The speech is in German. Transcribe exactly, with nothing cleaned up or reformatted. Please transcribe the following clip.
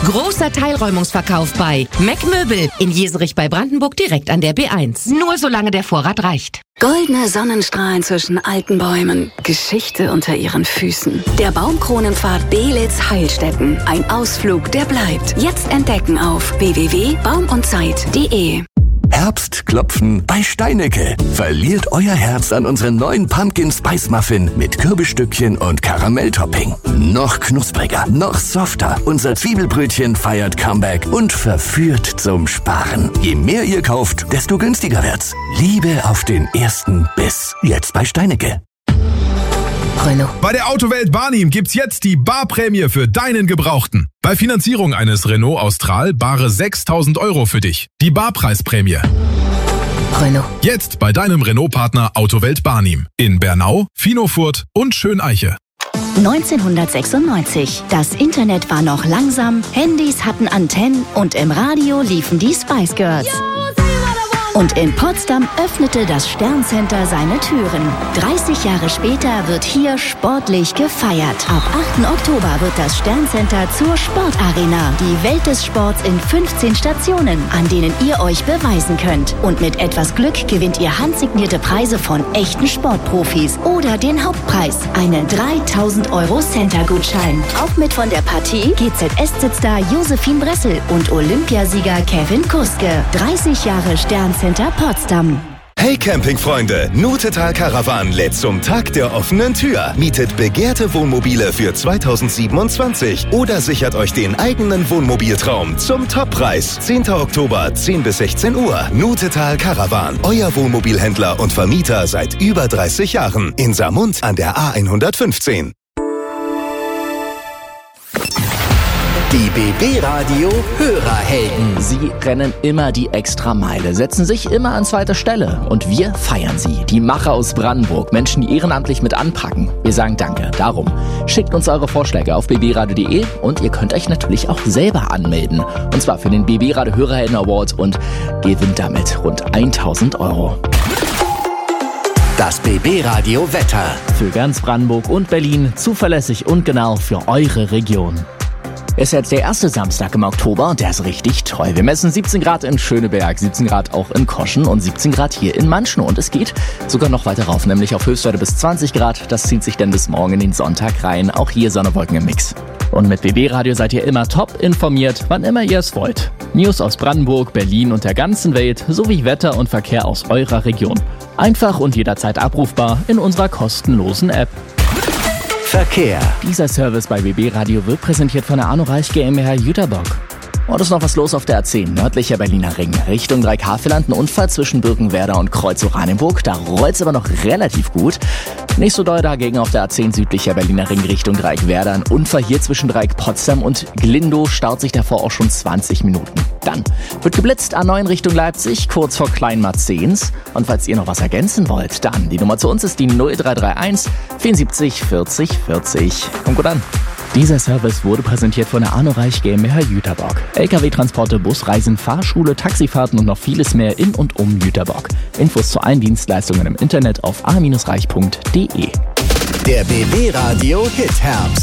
Großer Teilräumungsverkauf bei Mac Möbel in Jeserich bei Brandenburg direkt an der B eins. Nur solange der Vorrat reicht. Goldene Sonnenstrahlen zwischen alten Bäumen. Geschichte unter ihren Füßen. Der Baumkronenpfad Belitz Heilstätten. Ein Ausflug, der bleibt. Jetzt entdecken auf w w w punkt baum und zeit punkt de. Herbstklopfen bei Steinecke. Verliert euer Herz an unseren neuen Pumpkin Spice Muffin mit Kürbisstückchen und Karamelltopping. Noch knuspriger, noch softer. Unser Zwiebelbrötchen feiert Comeback und verführt zum Sparen. Je mehr ihr kauft, desto günstiger wird's. Liebe auf den ersten Biss. Jetzt bei Steinecke. Renault. Bei der Autowelt Barnim gibt's jetzt die Barprämie für deinen Gebrauchten. Bei Finanzierung eines Renault Austral bare sechstausend Euro für dich. Die Barpreisprämie. Renault. Jetzt bei deinem Renault-Partner Autowelt Barnim. In Bernau, Finofurt und Schöneich. neunzehnhundertsechsundneunzig. Das Internet war noch langsam, Handys hatten Antennen und im Radio liefen die Spice Girls. Und in Potsdam öffnete das Sterncenter seine Türen. dreißig Jahre später wird hier sportlich gefeiert. Ab achten Oktober wird das Sterncenter zur Sportarena. Die Welt des Sports in fünfzehn Stationen, an denen ihr euch beweisen könnt. Und mit etwas Glück gewinnt ihr handsignierte Preise von echten Sportprofis. Oder den Hauptpreis, einen dreitausend Euro Center-Gutschein. Auch mit von der Partie G Z S-Star Josephine Bressel und Olympiasieger Kevin Kuske. dreißig Jahre Sterncenter Potsdam. Hey Campingfreunde, Nutetal Caravan lädt zum Tag der offenen Tür. Mietet begehrte Wohnmobile für zweitausendsiebenundzwanzig oder sichert euch den eigenen Wohnmobiltraum zum Toppreis. zehnten Oktober, zehn bis sechzehn Uhr. Nutetal Caravan, euer Wohnmobilhändler und Vermieter seit über dreißig Jahren. In Saarmund an der A hundertfünfzehn. Die B B-Radio Hörerhelden. Sie rennen immer die Extrameile, setzen sich immer an zweiter Stelle. Und wir feiern sie. Die Macher aus Brandenburg, Menschen, die ehrenamtlich mit anpacken. Wir sagen Danke. Darum schickt uns eure Vorschläge auf b b radio punkt de und ihr könnt euch natürlich auch selber anmelden. Und zwar für den B B-Radio Hörerhelden Award und gewinnt damit rund tausend Euro. Das B B-Radio Wetter. Für ganz Brandenburg und Berlin zuverlässig und genau für eure Region. Es ist jetzt der erste Samstag im Oktober und der ist richtig toll. Wir messen siebzehn Grad in Schöneberg, siebzehn Grad auch in Koschen und siebzehn Grad hier in Manschnow. Und es geht sogar noch weiter rauf, nämlich auf Höchstwerte bis zwanzig Grad. Das zieht sich dann bis morgen in den Sonntag rein. Auch hier Sonne, Wolken im Mix. Und mit B B-Radio seid ihr immer top informiert, wann immer ihr es wollt. News aus Brandenburg, Berlin und der ganzen Welt sowie Wetter und Verkehr aus eurer Region. Einfach und jederzeit abrufbar in unserer kostenlosen App. Verkehr. Dieser Service bei B B-Radio wird präsentiert von der Arno Reich GmbH Jüterbock. Und ist noch was los auf der A zehn, nördlicher Berliner Ring. Richtung Dreieckhavelland, ein Unfall zwischen Birkenwerder und Kreuz-Oranienburg. Da rollt's aber noch relativ gut. Nicht so doll dagegen auf der A zehn, südlicher Berliner Ring Richtung Dreieckwerder. Ein Unfall hier zwischen Dreieck Potsdam und Glindow, staut sich davor auch schon zwanzig Minuten. Dann wird geblitzt A neun Richtung Leipzig, kurz vor Kleinmarzens. Und falls ihr noch was ergänzen wollt, dann die Nummer zu uns ist die null drei drei eins vierundsiebzig vierzig vierzig. Kommt gut an. Dieser Service wurde präsentiert von der Arno Reich GmbH Jüterbock. L K W-Transporte, Busreisen, Fahrschule, Taxifahrten und noch vieles mehr in und um Jüterbock. Infos zu allen Dienstleistungen im Internet auf a reich punkt de. Der B B-Radio Hit Herbst.